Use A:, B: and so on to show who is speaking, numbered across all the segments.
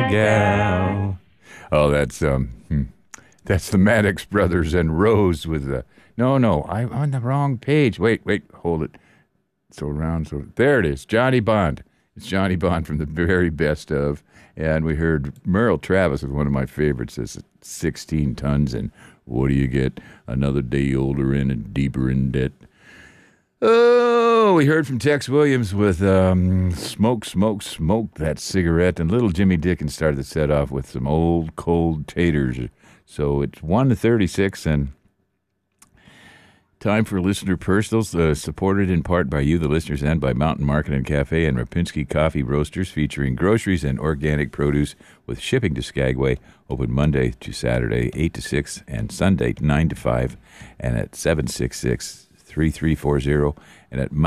A: gal. Oh, that's the Maddox Brothers and Rose with the. No, I'm on the wrong page. Wait, hold it. There it is. Johnny Bond. It's Johnny Bond from the very best of. And we heard Merle Travis with one of my favorites. It's 16 tons. And what do you get? Another day older and deeper in debt. Oh, we heard from Tex Williams with Smoke, Smoke, Smoke That Cigarette. And little Jimmy Dickens started the set off with some old cold taters. So it's 1:36 and time for listener personals, supported in part by you, the listeners, and by Mountain Market and Cafe and Rapinski Coffee Roasters, featuring groceries and organic produce with shipping to Skagway, open Monday to Saturday, 8 to 6, and Sunday, 9 to 5, and at 766-3340, and at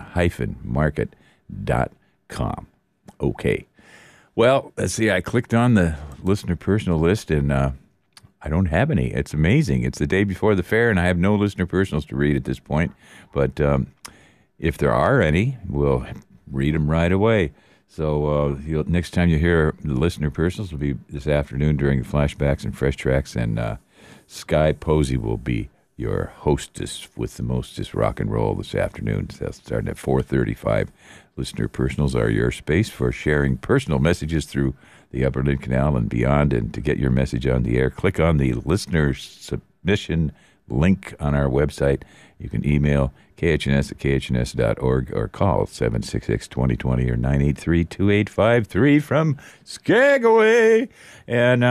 A: mountain-market.com. Okay. Well, let's see, I clicked on the listener personal list, and I don't have any. It's amazing. It's the day before the fair, and I have no listener personals to read at this point. But if there are any, we'll read them right away. So next time you hear the listener personals will be this afternoon during the flashbacks and fresh tracks, and Sky Posey will be your hostess with the mostest rock and roll this afternoon. So starting at 4:35. Listener personals are your space for sharing personal messages through the Upper Lynn Canal and beyond. And to get your message on the air, click on the listener submission link on our website. You can email khns@khns.org or call 766-2020 or 983-2853 from Skagway. And,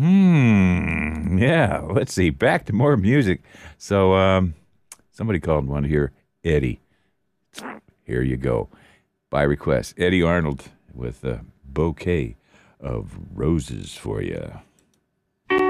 A: let's see. Back to more music. So somebody called one here, Eddie. Here you go. By request, Eddie Arnold with a bouquet of roses for you.